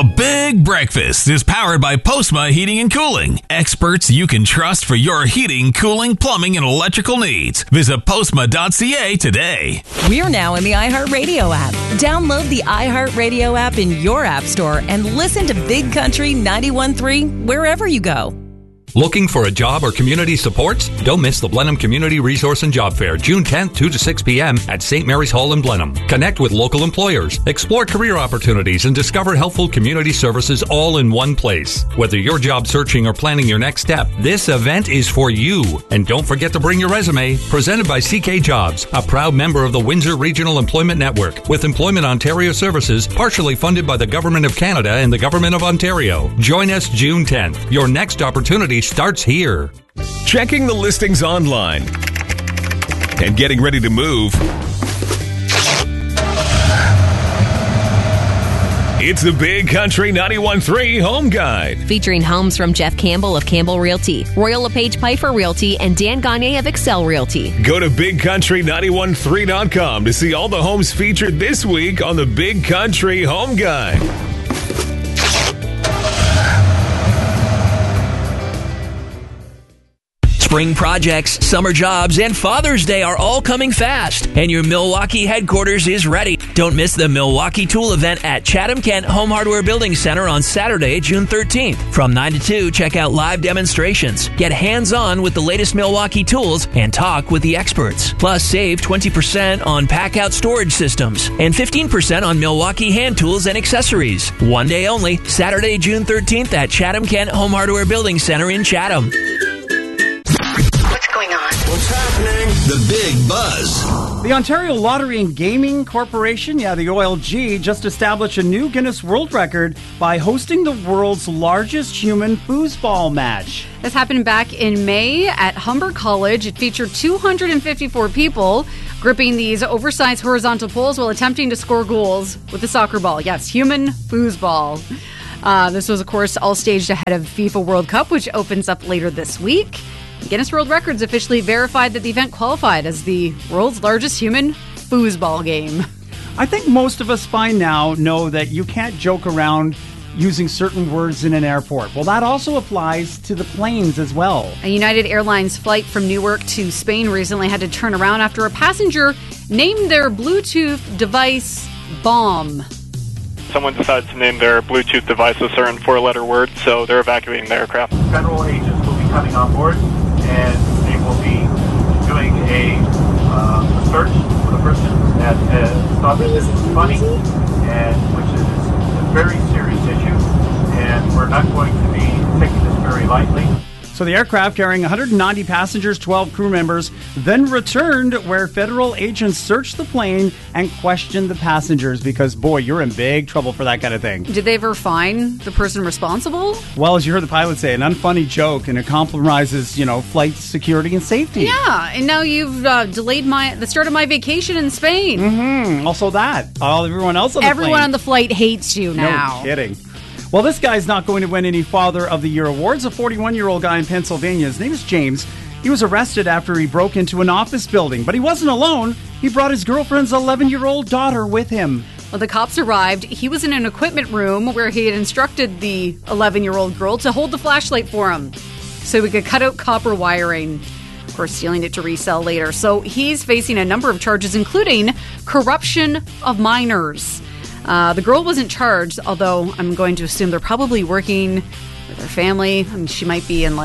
The Big Breakfast is powered by Postma Heating and Cooling. Experts you can trust for your heating, cooling, plumbing, and electrical needs. Visit postma.ca today. We are now in the iHeartRadio app. Download the iHeartRadio app in your app store and listen to Big Country 91.3 wherever you go. Looking for a job or community supports? Don't miss the Blenheim Community Resource and Job Fair, June 10th, 2 to 6 p.m. at St. Mary's Hall in Blenheim. Connect with local employers, explore career opportunities, and discover helpful community services all in one place. Whether you're job searching or planning your next step, this event is for you. And don't forget to bring your resume. Presented by CK Jobs, a proud member of the Windsor Regional Employment Network, with Employment Ontario Services, partially funded by the Government of Canada and the Government of Ontario. Join us June 10th. Your next opportunity starts here. Checking the listings online and getting ready to move. It's the Big Country 91.3 Home Guide. Featuring homes from Jeff Campbell of Campbell Realty, Royal LePage Piper Realty, and Dan Gagne of Excel Realty. Go to BigCountry913.com to see all the homes featured this week on the Big Country Home Guide. Spring projects, summer jobs, and Father's Day are all coming fast, and your Milwaukee headquarters is ready. Don't miss the Milwaukee Tool event at Chatham-Kent Home Hardware Building Center on Saturday, June 13th. From 9 to 2, check out live demonstrations, get hands-on with the latest Milwaukee tools, and talk with the experts. Plus, save 20% on pack-out storage systems and 15% on Milwaukee hand tools and accessories. One day only, Saturday, June 13th at Chatham-Kent Home Hardware Building Center in Chatham. What's happening? The Big Buzz. The Ontario Lottery and Gaming Corporation, the OLG, just established a new Guinness World Record by hosting the world's largest human foosball match. This happened back in May at Humber College. It featured 254 people gripping these oversized horizontal poles while attempting to score goals with a soccer ball. Yes, human foosball. This was, of course, all staged ahead of FIFA World Cup, which opens up later this week. Guinness World Records officially verified that the event qualified as the world's largest human foosball game. I think most of us by now know that you can't joke around using certain words in an airport. Well, that also applies to the planes as well. A United Airlines flight from Newark to Spain recently had to turn around after a passenger named their Bluetooth device Bomb. Someone decided to name their Bluetooth device a certain four-letter word, so they're evacuating the aircraft. Federal agents will be coming on board, and they will be doing a search for the person that thought that this was funny, and which is a very serious issue, and we're not going to be taking this very lightly. So the aircraft carrying 190 passengers, 12 crew members, then returned where federal agents searched the plane and questioned the passengers because, boy, you're in big trouble for that kind of thing. Did they ever fine the person responsible? Well, as you heard the pilot say, an unfunny joke, and it compromises, flight security and safety. Yeah, and now you've delayed the start of my vacation in Spain. Mm-hmm. Also that. Everyone else on the plane. Everyone on the flight hates you now. No kidding. Well, this guy's not going to win any Father of the Year awards. A 41-year-old guy in Pennsylvania, his name is James. He was arrested after he broke into an office building, but he wasn't alone. He brought his girlfriend's 11-year-old daughter with him. When the cops arrived, he was in an equipment room where he had instructed the 11-year-old girl to hold the flashlight for him so he could cut out copper wiring, of course, stealing it to resell later. So he's facing a number of charges, including corruption of minors. The girl wasn't charged, although I'm going to assume they're probably working with her family. I mean, she might be in,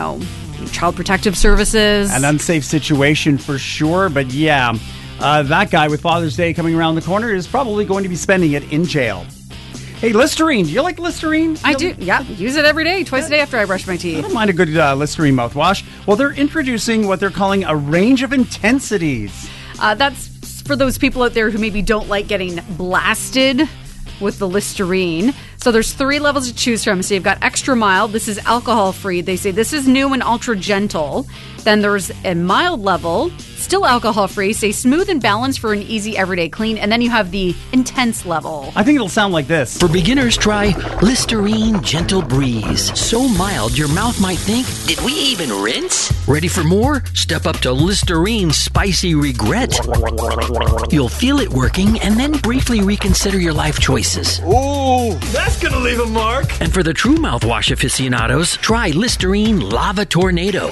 child protective services. An unsafe situation for sure, but yeah, that guy with Father's Day coming around the corner is probably going to be spending it in jail. Hey, Listerine. Do you like Listerine? I do. Yeah, use it every day, twice a day after I brush my teeth. I don't mind a good Listerine mouthwash. Well, they're introducing what they're calling a range of intensities. That's for those people out there who maybe don't like getting blasted with the Listerine. So there's 3 levels to choose from. So you've got extra mild. This is alcohol free. They say this is new and ultra gentle. Then there's a mild level, still alcohol-free, say smooth and balanced for an easy everyday clean. And then you have the intense level. I think it'll sound like this. For beginners, try Listerine Gentle Breeze. So mild, your mouth might think, did we even rinse? Ready for more? Step up to Listerine Spicy Regret. You'll feel it working and then briefly reconsider your life choices. Ooh, that's gonna leave a mark. And for the true mouthwash aficionados, try Listerine Lava Tornado.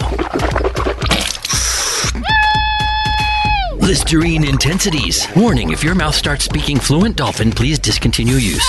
Listerine Intensities. Warning, if your mouth starts speaking fluent dolphin, please discontinue use.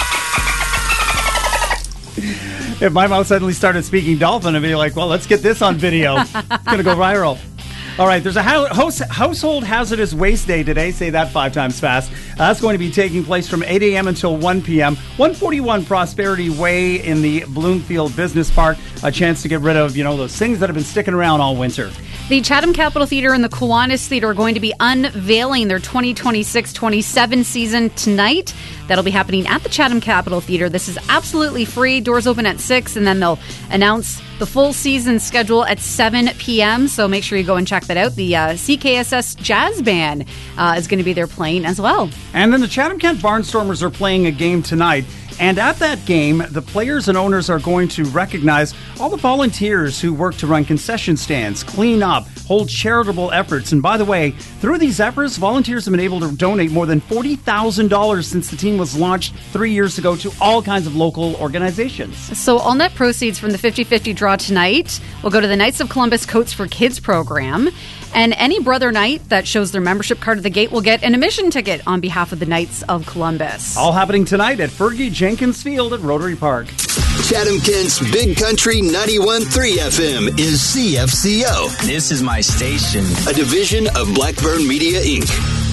If my mouth suddenly started speaking dolphin, I'd be like, well, let's get this on video. It's going to go viral. All right, there's a Household Hazardous Waste Day today. Say that 5 times fast. That's going to be taking place from 8 a.m. until 1 p.m. 141 Prosperity Way in the Bloomfield Business Park. A chance to get rid of, those things that have been sticking around all winter. The Chatham Capitol Theatre and the Kiwanis Theatre are going to be unveiling their 2026-27 season tonight. That'll be happening at the Chatham Capitol Theatre. This is absolutely free. Doors open at 6, and then they'll announce the full season schedule at 7 p.m. So make sure you go and check that out. The CKSS Jazz Band is going to be there playing as well. And then the Chatham-Kent Barnstormers are playing a game tonight. And at that game, the players and owners are going to recognize all the volunteers who work to run concession stands, clean up, hold charitable efforts. And by the way, through these efforts, volunteers have been able to donate more than $40,000 since the team was launched 3 years ago to all kinds of local organizations. So all net proceeds from the 50-50 draw tonight will go to the Knights of Columbus Coats for Kids program. And any Brother Knight that shows their membership card at the gate will get an admission ticket on behalf of the Knights of Columbus. All happening tonight at Fergie Jenkins Field at Rotary Park. Chatham-Kent's Big Country 91.3 FM is CFCO. This is my station. A division of Blackburn Media, Inc.